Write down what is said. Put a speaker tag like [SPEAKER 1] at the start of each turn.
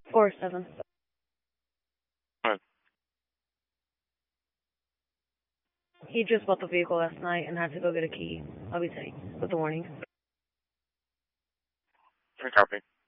[SPEAKER 1] 4-7.
[SPEAKER 2] Alright.
[SPEAKER 1] He just bought the vehicle last night and had to go get a key. I'll be safe with the warning.
[SPEAKER 2] Copy.